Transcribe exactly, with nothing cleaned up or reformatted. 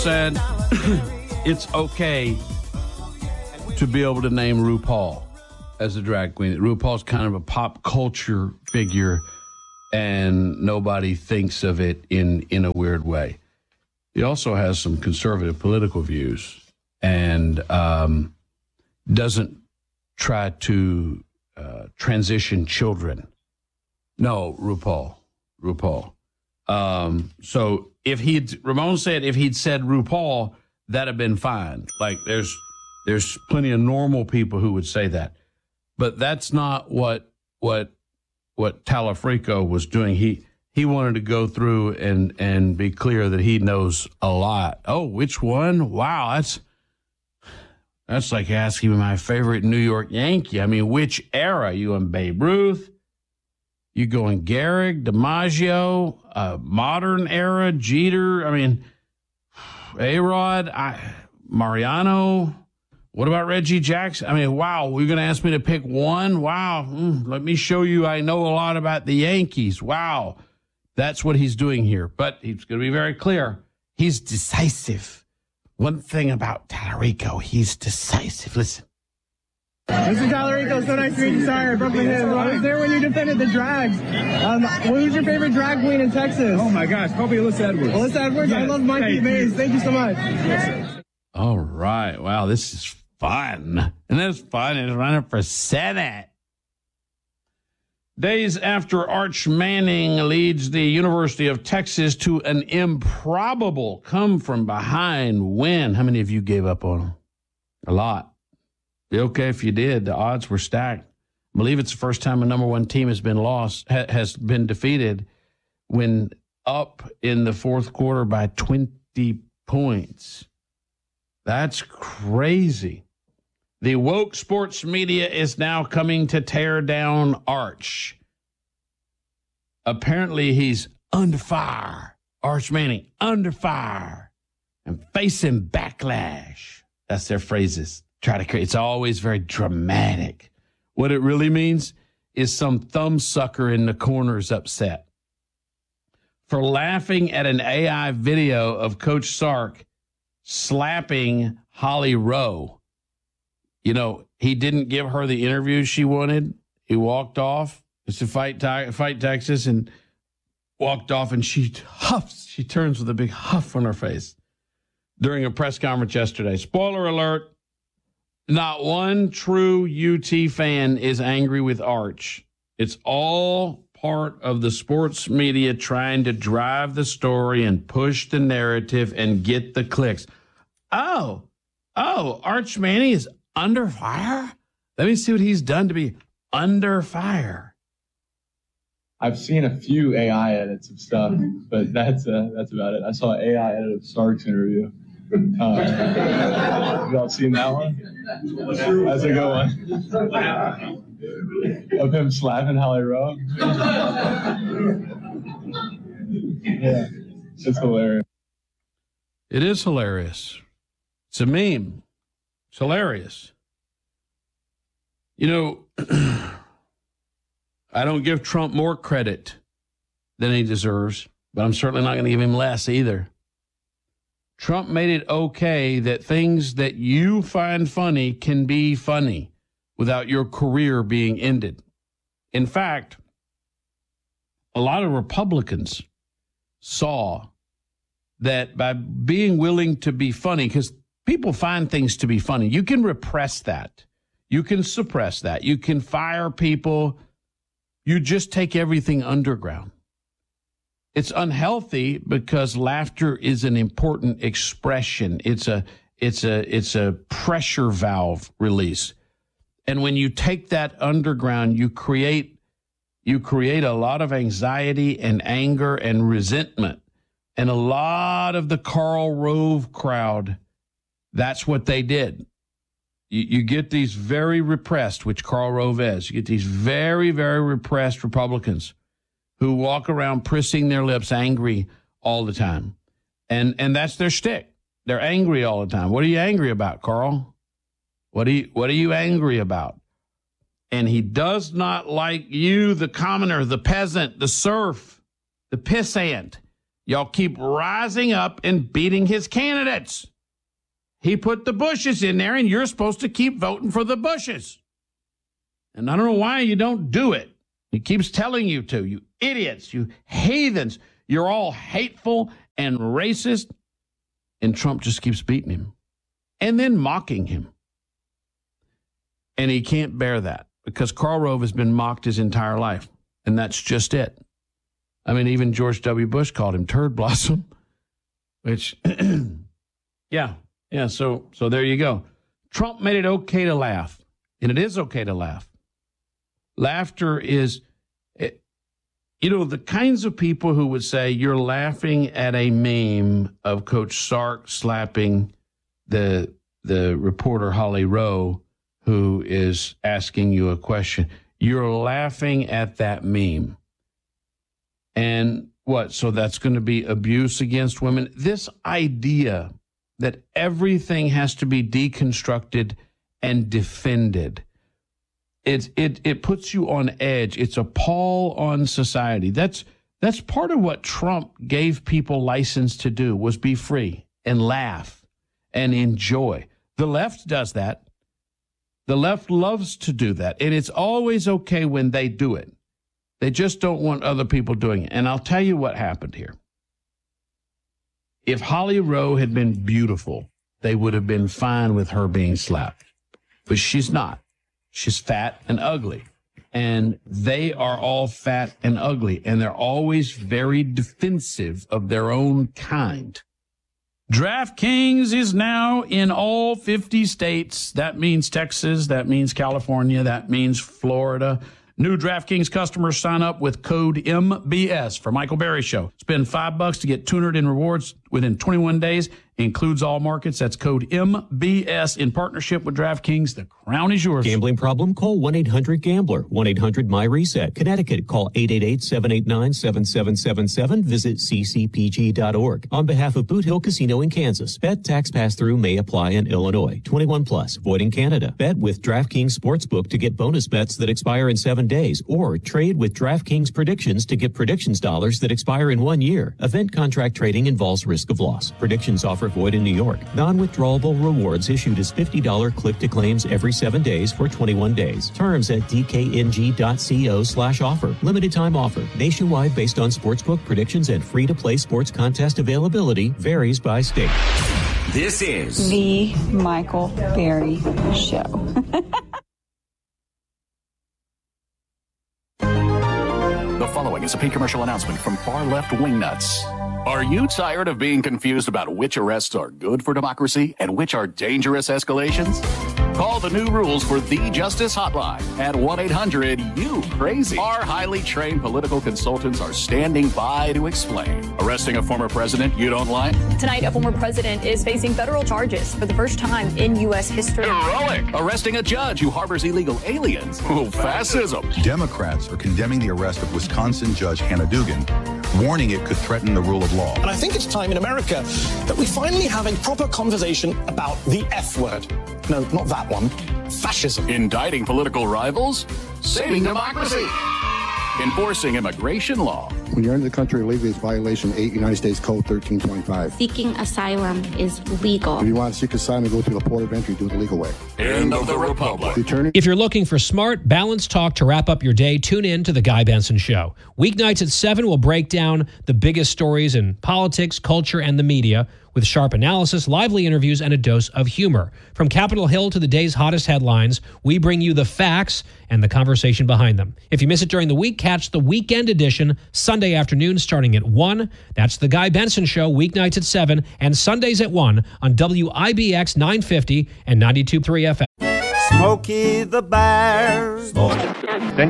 said it's okay to be able to name RuPaul as a drag queen. RuPaul's kind of a pop culture figure, and nobody thinks of it in, in a weird way. He also has some conservative political views and um, doesn't try to uh, transition children. No, RuPaul. RuPaul. Um, so if he'd, Ramon said if he'd said RuPaul, that'd have been fine. Like there's there's plenty of normal people who would say that. But that's not what what what Talafrico was doing. He he wanted to go through and and be clear that he knows a lot. Oh, which one? Wow, that's that's like asking me my favorite New York Yankee. I mean, which era? You and Babe Ruth? You going Gehrig, DiMaggio, uh, modern era, Jeter? I mean, A-Rod, I, Mariano. What about Reggie Jackson? I mean, wow, we're going to ask me to pick one? Wow, mm, let me show you I know a lot about the Yankees. Wow, that's what he's doing here. But he's going to be very clear. He's decisive. One thing about Talarico, he's decisive. Listen. Mister Talarico, so nice to meet you. Sorry, I broke my head. I was there when you defended the drags. Um, who's your favorite drag queen in Texas? Oh, my gosh, probably Alyssa Edwards. Alyssa Edwards? Yes, I love Mikey Mays. Thank you so much. All right. Wow, this is fun. And that's fun. It's running for Senate. Days after Arch Manning leads the University of Texas to an improbable come-from-behind win. How many of you gave up on him? A lot. Be okay if you did. The odds were stacked. I believe it's the first time a number one team has been lost, ha- has been defeated when up in the fourth quarter by twenty points. That's crazy. The woke sports media is now coming to tear down Arch. Apparently he's under fire. Arch Manning, under fire and facing backlash. That's their phrases. Try to create. It's always very dramatic. What it really means is some thumbsucker in the corner is upset for laughing at an A I video of Coach Sark slapping Holly Rowe. You know, he didn't give her the interview she wanted. He walked off. It's to fight, fight Texas and walked off, and she huffs. She turns with a big huff on her face during a press conference yesterday. Spoiler alert. Not one true U T fan is angry with Arch. It's all part of the sports media trying to drive the story and push the narrative and get the clicks. Oh, oh, Arch Manning is under fire? Let me see what he's done to be under fire. I've seen a few A I edits of stuff, but that's uh, that's about it. I saw an A I edit of Sark's interview. Uh, have y'all seen that one? That's a good one. Of him slapping Holly Rowe. Yeah, it's hilarious. It is hilarious. It's a meme. It's hilarious. You know, I don't give Trump more credit than he deserves, but I'm certainly not going to give him less either. Trump made it okay that things that you find funny can be funny without your career being ended. In fact, a lot of Republicans saw that by being willing to be funny, because people find things to be funny, you can repress that. You can suppress that. You can fire people. You just take everything underground. It's unhealthy because laughter is an important expression. It's a it's a it's a pressure valve release. And when you take that underground, you create you create a lot of anxiety and anger and resentment. And a lot of the Karl Rove crowd, that's what they did. You, you get these very repressed, which Karl Rove is. You get these very, very repressed Republicans who walk around prissing their lips angry all the time. And and that's their shtick. They're angry all the time. What are you angry about, Carl? What are you, what are you angry about? And he does not like you, the commoner, the peasant, the serf, the pissant. Y'all keep rising up and beating his candidates. He put the Bushes in there, and you're supposed to keep voting for the Bushes. And I don't know why you don't do it. He keeps telling you to. You idiots, you heathens. You're all hateful and racist. And Trump just keeps beating him and then mocking him. And he can't bear that because Karl Rove has been mocked his entire life. And that's just it. I mean, even George W. Bush called him Turd Blossom, which, yeah, yeah. So, so there you go. Trump made it okay to laugh, and it is okay to laugh. Laughter is, it, you know, the kinds of people who would say you're laughing at a meme of Coach Sark slapping the the reporter Holly Rowe, who is asking you a question. You're laughing at that meme. And what? So that's going to be abuse against women? This idea that everything has to be deconstructed and defended, it it it puts you on edge. It's a pall on society. That's that's part of what Trump gave people license to do, was be free and laugh and enjoy. The left does that. The left loves to do that, and it's always okay when they do it. They just don't want other people doing it. And I'll tell you what happened here. If Holly Rowe had been beautiful, they would have been fine with her being slapped. But she's not. She's fat and ugly. And they are all fat and ugly. And they're always very defensive of their own kind. DraftKings is now in all fifty states. That means Texas. That means California. That means Florida. New DraftKings customers sign up with code M B S for Michael Berry Show. Spend five bucks to get two hundred in rewards within twenty-one days. Includes all markets. That's code M B S in partnership with DraftKings. The crown is yours. Gambling problem? Call one eight hundred gambler. one eight hundred my reset. Connecticut, call eight eight eight, seven eight nine, seven seven seven seven. Visit c c p g dot org. On behalf of Boot Hill Casino in Kansas, bet tax pass-through may apply in Illinois. twenty-one plus, void in Canada. Bet with DraftKings Sportsbook to get bonus bets that expire in seven days, or trade with DraftKings Predictions to get predictions dollars that expire in one year. Event contract trading involves risk of loss. Predictions offer void in New York. Non-withdrawable rewards issued as fifty dollars click-to-claims every seven days for twenty-one days. Terms at d k n g dot co slash offer. Limited time offer. Nationwide based on sportsbook predictions and free-to-play sports contest availability. Varies by state. This is The Michael Berry Show. The following is a paid commercial announcement from Far Left Wingnuts. Are you tired of being confused about which arrests are good for democracy and which are dangerous escalations? Call the new rules for the Justice Hotline at one eight hundred you crazy. Our highly trained political consultants are standing by to explain. Arresting a former president you don't like? Tonight, a former president is facing federal charges for the first time in U S history. Heroic! Arresting a judge who harbors illegal aliens? Oh, fascism! Democrats are condemning the arrest of Wisconsin Judge Hannah Dugan, warning it could threaten the rule of law. And I think it's time in America that we finally have a proper conversation about the F word. No, not that one. Fascism. Indicting political rivals? Saving democracy. Enforcing immigration law. When you're into the country illegally, it's violation eight United States Code thirteen twenty-five. Seeking asylum is legal. If you want to seek asylum, go through the port of entry, do it the legal way. End of the republic. The attorney- if you're looking for smart, balanced talk to wrap up your day, tune in to The Guy Benson Show. Weeknights at seven will break down the biggest stories in politics, culture, and the media with sharp analysis, lively interviews, and a dose of humor. From Capitol Hill to the day's hottest headlines, we bring you the facts and the conversation behind them. If you miss it during the week, catch the weekend edition Sunday afternoon starting at one. That's The Guy Benson Show, weeknights at seven and Sundays at one on W I B X nine fifty and ninety-two point three F M. Smokey the Bear.